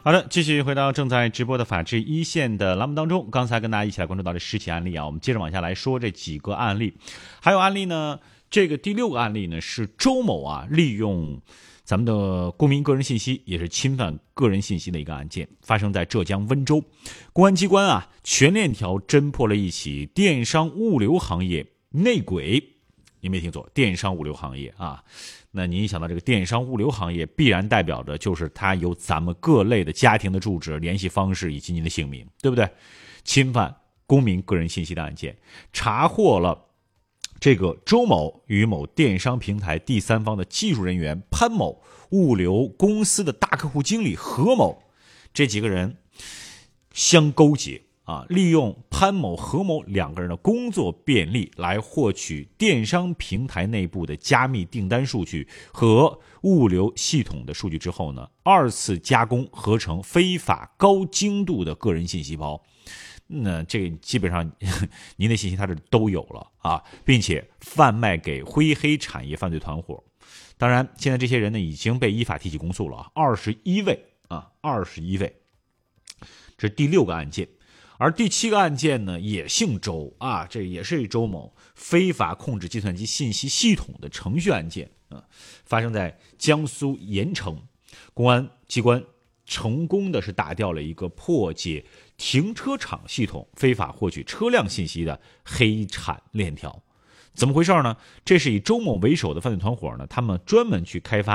好的，继续回到正在直播的法治一线的栏目当中。刚才跟大家一起来关注到这10起案例啊，我们接着往下来说这几个案例。还有案例呢，这个第6个案例呢是周某啊利用咱们的公民个人信息，也是侵犯个人信息的一个案件，发生在浙江温州。公安机关啊全链条侦破了一起电商物流行业内鬼。你没听错，电商物流行业啊。那你一想到这个电商物流行业，必然代表着就是它有咱们各类的家庭的住址、联系方式以及您的姓名，对不对？侵犯公民个人信息的案件，查获了这个周某与某电商平台第三方的技术人员潘某、物流公司的大客户经理何某这几个人相勾结啊，利用潘某、何某两个人的工作便利来获取电商平台内部的加密订单数据和物流系统的数据之后呢，二次加工合成非法高精度的个人信息包。那这个基本上您的信息它这都有了啊，并且贩卖给灰黑产业犯罪团伙。当然，现在这些人呢已经被依法提起公诉了，21位啊，21位。这是第6个案件。而第7个案件呢，也姓周啊，这也是周某非法控制计算机信息系统的程序案件啊，发生在江苏盐城。公安机关成功的是打掉了一个破解停车场系统非法获取车辆信息的黑产链条。怎么回事呢？这是以周某为首的犯罪团伙呢，他们专门去开发